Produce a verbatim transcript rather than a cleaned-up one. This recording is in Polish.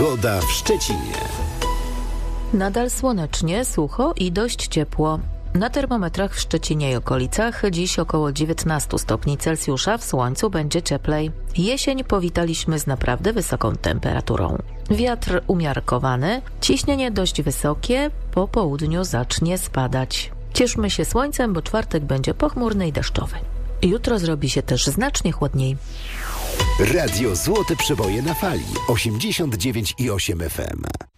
Pogoda w Szczecinie. Nadal słonecznie, sucho i dość ciepło. Na termometrach w Szczecinie i okolicach dziś około dziewiętnaście stopni Celsjusza, w słońcu będzie cieplej. Jesień powitaliśmy z naprawdę wysoką temperaturą. Wiatr umiarkowany, ciśnienie dość wysokie, po południu zacznie spadać. Cieszmy się słońcem, bo czwartek będzie pochmurny i deszczowy. Jutro zrobi się też znacznie chłodniej. Radio Złote Przeboje na fali osiemdziesiąt dziewięć i osiem F M.